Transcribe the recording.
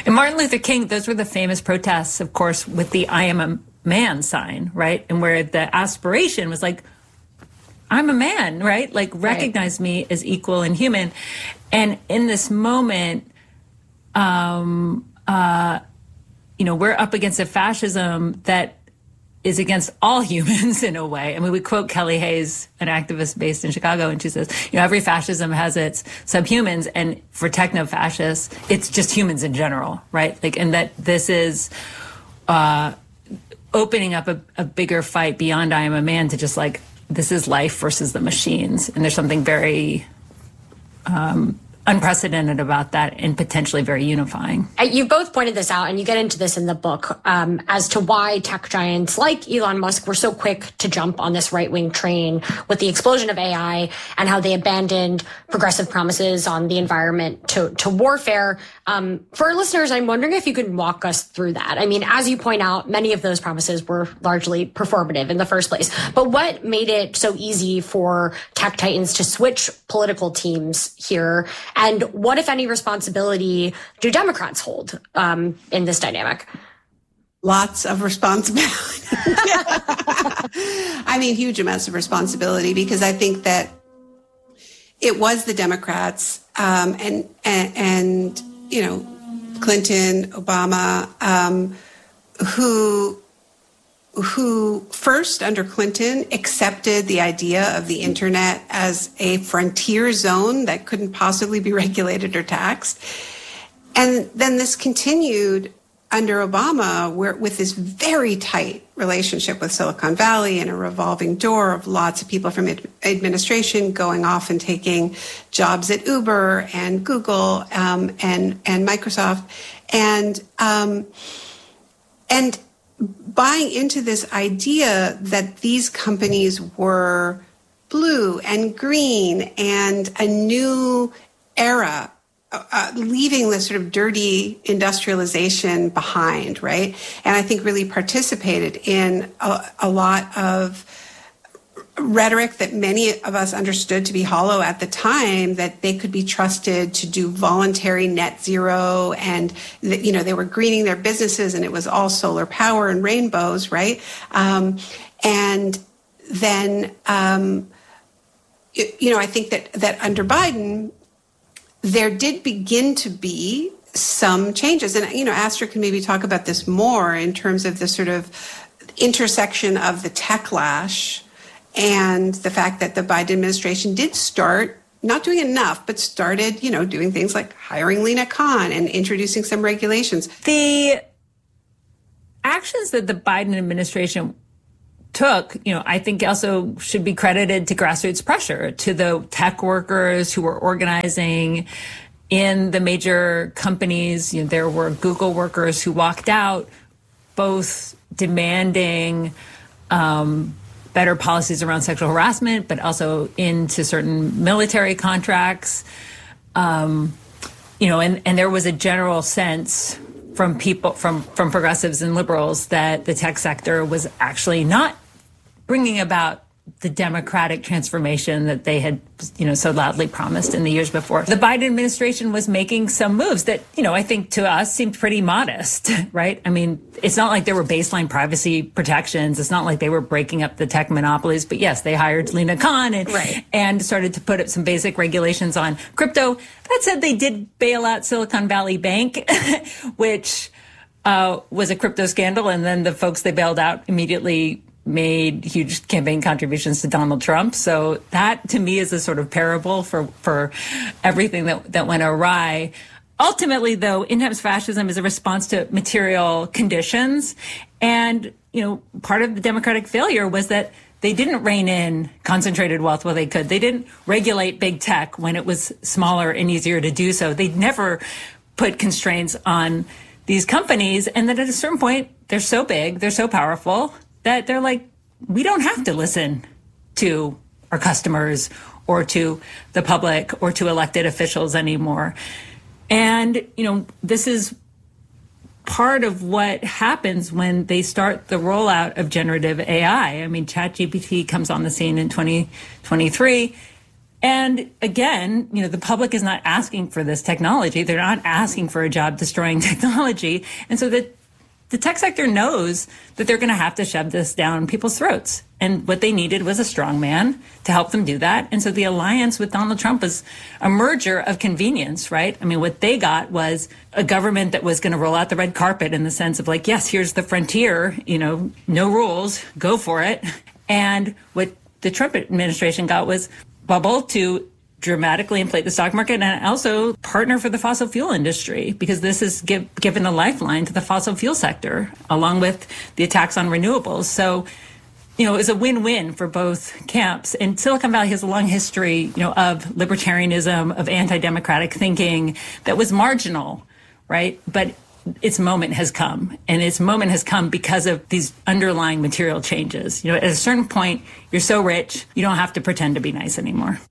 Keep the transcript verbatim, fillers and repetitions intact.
And Martin Luther King, those were the famous protests, of course, with the I am a man sign, right? And where the aspiration was like, I'm a man, right? Like, recognize right. me as equal and human. And in this moment, um, uh, you know, we're up against a fascism that is against all humans in a way. I mean, we quote Kelly Hayes, an activist based in Chicago, and she says, you know, every fascism has its subhumans, and for techno-fascists, it's just humans in general, right? Like, and that this is uh, opening up a, a bigger fight beyond I am a man to just like, this is life versus the machines. And there's something very um, unprecedented about that and potentially very unifying. You both pointed this out, and you get into this in the book, um, as to why tech giants like Elon Musk were so quick to jump on this right-wing train with the explosion of A I, and how they abandoned progressive promises on the environment to, to warfare. Um, for our listeners, I'm wondering if you could walk us through that. I mean, as you point out, many of those promises were largely performative in the first place. But what made it so easy for tech titans to switch political teams here? And what, if any, responsibility do Democrats hold um, in this dynamic? Lots of responsibility. I mean, huge amounts of responsibility, because I think that it was the Democrats um, and, and, and, you know, Clinton, Obama, um, who who first, under Clinton, accepted the idea of the internet as a frontier zone that couldn't possibly be regulated or taxed. And then this continued under Obama, where with this very tight relationship with Silicon Valley and a revolving door of lots of people from ad- administration going off and taking jobs at Uber and Google um, and and Microsoft, and um, and buying into this idea that these companies were blue and green and a new era, uh, leaving the sort of dirty industrialization behind, right? And I think really participated in a, a lot of rhetoric that many of us understood to be hollow at the time, that they could be trusted to do voluntary net zero, and that, you know, they were greening their businesses and it was all solar power and rainbows, right? Um, and then, um, you know, I think that, that under Biden, there did begin to be some changes. And, you know, Astrid can maybe talk about this more in terms of the sort of intersection of the techlash and the fact that the Biden administration did start, not doing enough, but started, you know, doing things like hiring Lina Khan and introducing some regulations. The actions that the Biden administration took, you know, I think also should be credited to grassroots pressure, to the tech workers who were organizing in the major companies. You know, there were Google workers who walked out, both demanding um, better policies around sexual harassment, but also into certain military contracts. Um, you know, and, and there was a general sense from people, from, from progressives and liberals, that the tech sector was actually not bringing about the democratic transformation that they had, you know, so loudly promised in the years before. The Biden administration was making some moves that, you know, I think to us seemed pretty modest, right? I mean, it's not like there were baseline privacy protections. It's not like they were breaking up the tech monopolies. But yes, they hired Lina Khan and, right. and started to put up some basic regulations on crypto. That said, they did bail out Silicon Valley Bank, which uh, was a crypto scandal. And then the folks they bailed out immediately made huge campaign contributions to Donald Trump. So that, to me, is a sort of parable for, for everything that, that went awry. Ultimately, though, in times fascism is a response to material conditions. And, you know, part of the democratic failure was that they didn't rein in concentrated wealth where they could. They didn't regulate big tech when it was smaller and easier to do so. They never put constraints on these companies. And then at a certain point, they're so big, they're so powerful, that they're like, we don't have to listen to our customers or to the public or to elected officials anymore. And, you know, this is part of what happens when they start the rollout of generative A I. I mean, ChatGPT comes on the scene in twenty twenty-three. And again, you know, the public is not asking for this technology. They're not asking for a job destroying technology. And so the, the tech sector knows that they're going to have to shove this down people's throats. And what they needed was a strong man to help them do that. And so the alliance with Donald Trump was a merger of convenience, right? I mean, what they got was a government that was going to roll out the red carpet in the sense of like, yes, here's the frontier, you know, no rules, go for it. And what the Trump administration got was bubble to dramatically inflate the stock market and also partner for the fossil fuel industry, because this has give, given a lifeline to the fossil fuel sector, along with the attacks on renewables. So, you know, it's a win-win for both camps. And Silicon Valley has a long history, you know, of libertarianism, of anti-democratic thinking that was marginal, right? But its moment has come, and its moment has come because of these underlying material changes. You know, at a certain point, you're so rich, you don't have to pretend to be nice anymore.